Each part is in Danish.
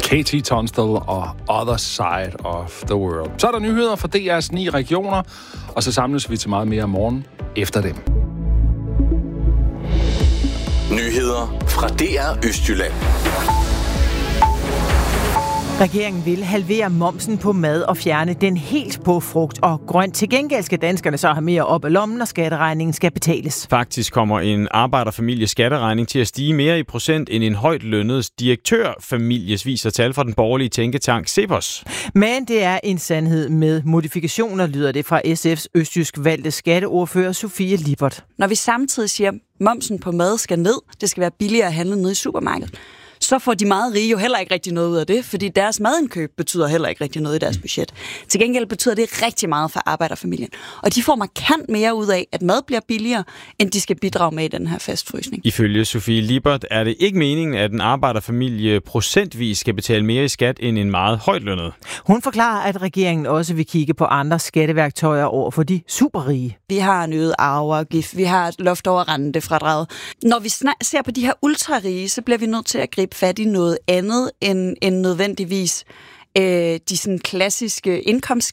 KT Tunstall og Other Side of the World. Så er der nyheder fra DR's 9 regioner, og så samles vi til meget mere om morgen efter dem. Nyheder fra DR Østjylland. Regeringen vil halvere momsen på mad og fjerne den helt på frugt og grønt. Til gengæld skal danskerne så have mere op af lommen, og skatteregningen skal betales. Faktisk kommer en arbejderfamilie skatteregning til at stige mere i procent end en højt lønnet direktørfamilies, viser tal fra den borgerlige tænketank Cepos. Men det er en sandhed med modifikationer, lyder det fra SF's østjysk valgte skatteordfører Sofie Lippert. Når vi samtidig siger, at momsen på mad skal ned, det skal være billigere at handle nede i supermarkedet, så får de meget rige jo heller ikke rigtig noget ud af det, fordi deres madindkøb betyder heller ikke rigtig noget i deres budget. Til gengæld betyder det rigtig meget for arbejderfamilien. Og de får markant mere ud af, at mad bliver billigere, end de skal bidrage med i den her fastfrysning. Ifølge Sofie Lippert er det ikke meningen, at en arbejderfamilie procentvis skal betale mere i skat end en meget højt lønnet. Hun forklarer, at regeringen også vil kigge på andre skatteværktøjer over for de superrige. Vi har en øget arveafgift, vi har et loft over rentefradraget. Når vi ser på de her ultrarige, så bliver vi nødt til at gribe fat i noget andet end nødvendigvis de sådan klassiske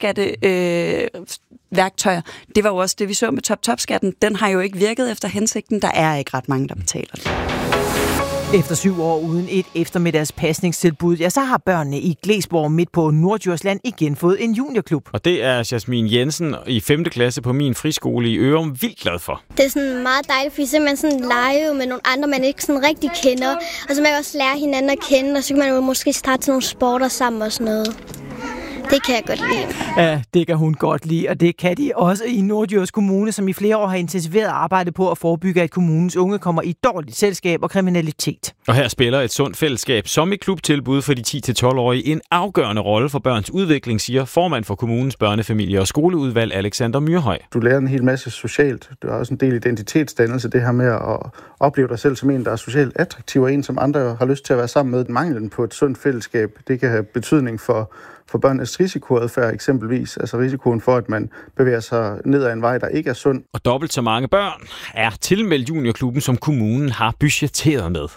indkomstskatteværktøjer. Det var jo også det, vi så med top-top-skatten. Den har jo ikke virket efter hensigten. Der er ikke ret mange, der betaler det. Efter 7 år uden et eftermiddagspasningstilbud, ja, så har børnene i Glesborg midt på Norddjursland igen fået en juniorklub. Og det er Jasmin Jensen i 5. klasse på min friskole i Ørum vildt glad for. Det er sådan meget dejligt, fordi så man sådan leger med nogle andre, man ikke sådan rigtig kender. Og så man kan også lære hinanden at kende, og så kan man jo måske starte til nogle sporter sammen og sådan noget. Det kan jeg godt lide. Ja, det kan hun godt lide, og det kan de også i Norddjurs Kommune, som i flere år har intensiveret arbejde på at forebygge, at kommunens unge kommer i dårligt selskab og kriminalitet. Og her spiller et sundt fællesskab som et klubtilbud for de 10-12-årige en afgørende rolle for børns udvikling, siger formand for kommunens børnefamilie- og skoleudvalg Alexander Myrhøj. Du lærer en hel masse socialt. Du har også en del identitetsdannelse, det her med at opleve dig selv som en, der er socialt attraktiv, og en, som andre har lyst til at være sammen med. Manglen på et sundt fællesskab, det kan have betydning for børnenes risikoadfærd eksempelvis, altså risikoen for, at man bevæger sig ned ad en vej, der ikke er sund. Og dobbelt så mange børn er tilmeldt juniorklubben, som kommunen har budgetteret med.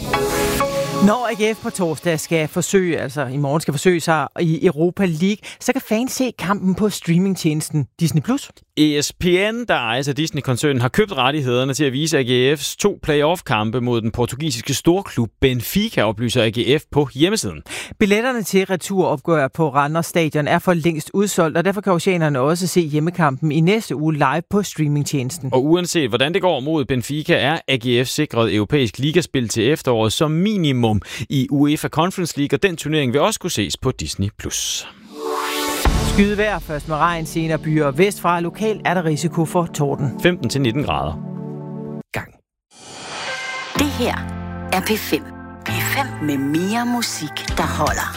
Når AGF på torsdag skal forsøge, altså i morgen skal forsøge sig i Europa League, så kan fans se kampen på streamingtjenesten Disney+. ESPN, der ejes af Disney-koncernen, har købt rettighederne til at vise AGF's 2 playoff-kampe mod den portugisiske storklub Benfica, oplyser AGF på hjemmesiden. Billetterne til returopgør på Randers Stadion er for længst udsolgt, og derfor kan oceanerne også se hjemmekampen i næste uge live på streamingtjenesten. Og uanset hvordan det går mod Benfica, er AGF sikret europæisk ligaspil til efteråret som minimum i UEFA Conference League, og den turnering vil også kunne ses på Disney+. Skydevejr, først med regn, senere byer vestfra. Lokalt er der risiko for torden. 15-19 grader. Gang. Det her er P5. P5 med mere musik, der holder.